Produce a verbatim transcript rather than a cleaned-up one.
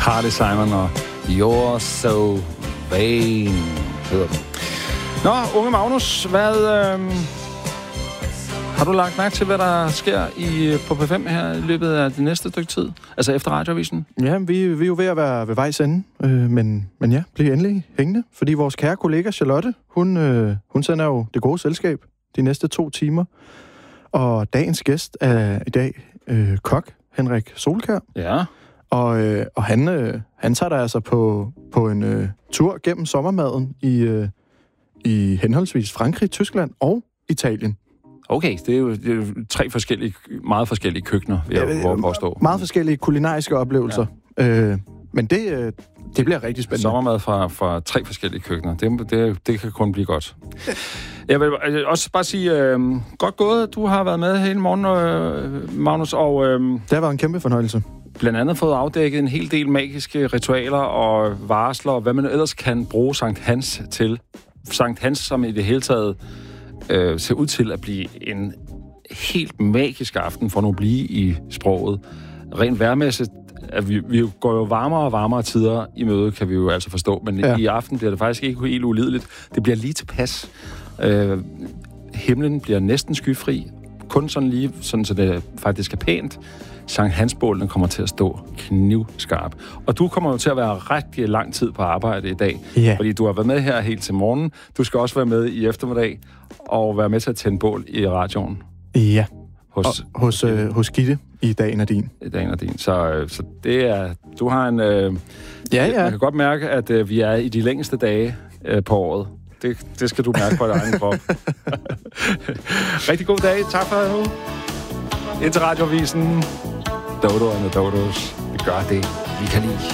Carly Simon og You're So Vain, hedder den. Nå, unge Magnus, hvad... Øh, har du lagt mærke til, hvad der sker i, på P fem her i løbet af det næste stykke tid? Altså efter Radioavisen? Ja, vi, vi er jo ved at være ved vejs ende, øh, men, men ja, bliv endelig hængende. Fordi vores kære kollega Charlotte, hun, øh, hun sender jo det gode selskab de næste to timer. Og dagens gæst er i dag øh, kok Henrik Solkjær. Ja. Og, øh, og han, øh, han tager dig altså på, på en øh, tur gennem sommermaden i, øh, i henholdsvis Frankrig, Tyskland og Italien. Okay, det er, jo, det er jo tre forskellige, meget forskellige køkkener, vil jeg ja, påstå. Meget forskellige kulinariske oplevelser. Ja. Øh, men det, øh, det bliver rigtig spændende. Sommermad fra, fra tre forskellige køkkener. Det, det, det kan kun blive godt. Jeg vil også bare sige, øh, godt gået. Du har været med hele morgen, øh, Magnus, og... Øh, det har været en kæmpe fornøjelse. Blandt andet fået afdækket en hel del magiske ritualer og varsler, og hvad man ellers kan bruge Sankt Hans til. Sankt Hans, som i det hele taget øh, ser ud til at blive en helt magisk aften for nu at blive i sproget. Rent vejrmæssigt, at vi, vi går jo varmere og varmere tider i møde, kan vi jo altså forstå, men ja. I aften bliver det faktisk ikke helt ulideligt. Det bliver lige tilpas. Øh, himlen bliver næsten skyfri, kun sådan lige, sådan så det faktisk er pænt. Sankt Hans-bålen kommer til at stå knivskarp. Og du kommer jo til at være rigtig lang tid på arbejde i dag, ja. Fordi du har været med her helt til morgen. Du skal også være med i eftermiddag og være med til at tænde bål i radioen. Ja, hos, og, hos, øh, hos Gitte i Dagen er din. I Dagen er din. Så, så det er... Du har en... Øh, ja, ja. Man kan godt mærke, at øh, vi er i de længste dage øh, på året. Det, det skal du mærke på din egen krop. Rigtig god dag. Tak for nu. Indtil Radioavisen. Dodo and the Dodos. Vi gør det, vi kan lide.